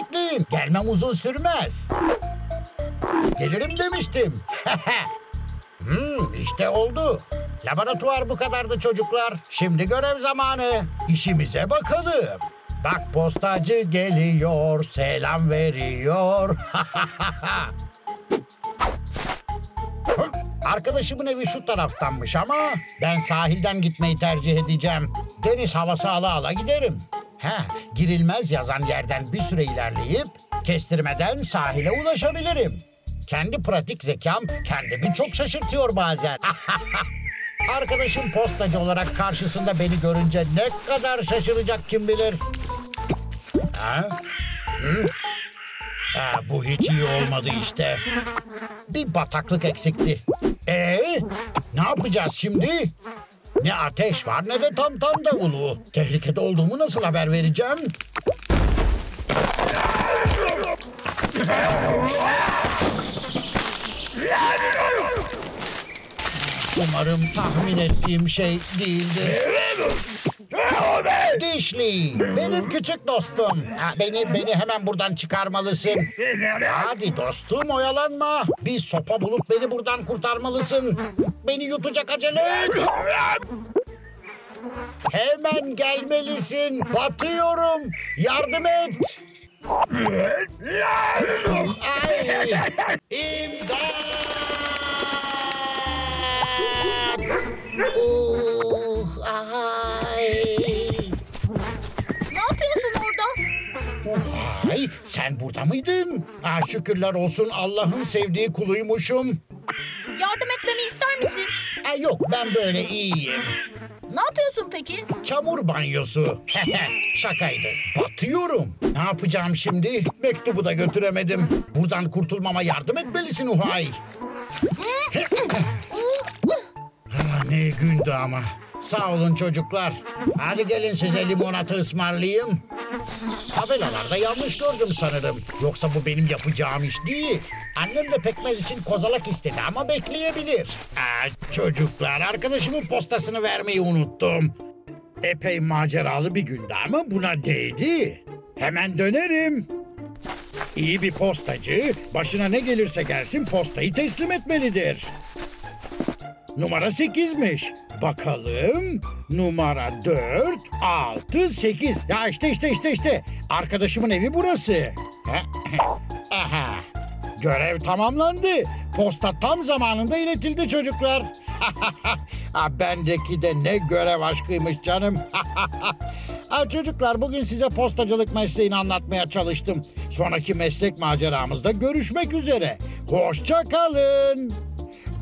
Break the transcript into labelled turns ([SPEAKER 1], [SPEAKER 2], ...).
[SPEAKER 1] bekleyin. Gelmem uzun sürmez. Gelirim demiştim. İşte oldu. Laboratuvar bu kadardı çocuklar. Şimdi görev zamanı. İşimize bakalım. Bak postacı geliyor, selam veriyor. Arkadaşımın evi şu taraftanmış ama ben sahilden gitmeyi tercih edeceğim. Deniz havası ala ala giderim. Girilmez yazan yerden bir süre ilerleyip kestirmeden sahile ulaşabilirim. Kendi pratik zekam kendimi çok şaşırtıyor bazen. Arkadaşım postacı olarak karşısında beni görünce ne kadar şaşıracak kim bilir. Bu hiç iyi olmadı işte. Bir bataklık eksikti. Ne yapacağız şimdi? Ne ateş var ne de tam davulu. Tehlikede olduğumu nasıl haber vereceğim? Umarım tahmin ettiğim şey değildi. Dişli, benim küçük dostum. Beni hemen buradan çıkarmalısın. Hadi dostum, oyalanma. Bir sopa bulup beni buradan kurtarmalısın. Beni yutacak, acele et. Hemen gelmelisin. Batıyorum. Yardım et. Ay, İmdat! Ay.
[SPEAKER 2] Ne yapıyorsun orada?
[SPEAKER 1] Ay, sen burada mıydın? Şükürler olsun, Allah'ın sevdiği kuluymuşum.
[SPEAKER 2] Yardım etmemi ister misin?
[SPEAKER 1] Yok, ben böyle iyiyim.
[SPEAKER 2] Ne yapıyorsun peki?
[SPEAKER 1] Çamur banyosu. Şakaydı. Batıyorum. Ne yapacağım şimdi? Mektubu da götüremedim. Buradan kurtulmama yardım etmelisin Uhay. Ne gündü ama. Sağ olun çocuklar. Hadi gelin size limonata ısmarlayayım. Tabelalarda yanlış gördüm sanırım. Yoksa bu benim yapacağım iş değil. Annem de pekmez için kozalak istedi ama bekleyebilir. Çocuklar, arkadaşımın postasını vermeyi unuttum. Epey maceralı bir gündü ama buna değdi. Hemen dönerim. İyi bir postacı başına ne gelirse gelsin postayı teslim etmelidir. Numara 8'miş. Bakalım. Numara 4, 6, 8. Ya işte. Arkadaşımın evi burası. Aha. Görev tamamlandı. Posta tam zamanında iletildi çocuklar. Bendeki de ne görev aşkıymış canım. Çocuklar, bugün size postacılık mesleğini anlatmaya çalıştım. Sonraki meslek maceramızda görüşmek üzere. Hoşça kalın.